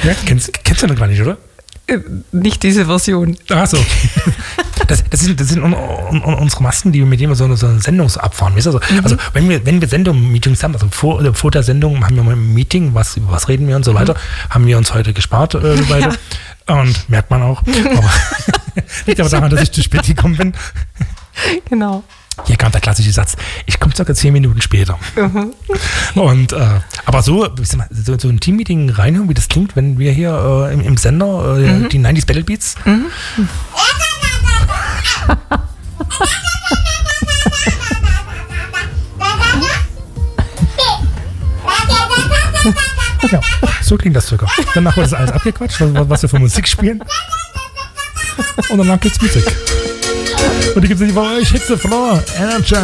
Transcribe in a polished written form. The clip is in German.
Ja, kennst du noch gar nicht, oder? Nicht diese Version. Ach so. Das sind unsere Masken, die wir mit denen wir so eine Sendung abfahren. Weißt du? Also wenn wir Sendung-Meetings haben, also vor der Sendung haben wir mal ein Meeting, über was reden wir und so weiter, haben wir uns heute gespart beide. Und merkt man auch. Aber liegt aber daran, dass ich zu spät gekommen bin. Genau. Hier kam der klassische Satz, ich komme ca. 10 Minuten später. Und aber so ein Teammeeting reinhören, wie das klingt, wenn wir hier im Sender die 90s Battle Beats. Ja, so klingt das circa. Danach wird das alles abgequatscht, was wir für Musik spielen. Und danach gibt's Musik. Und die gibt es nicht, ich hitze Floor, Energy.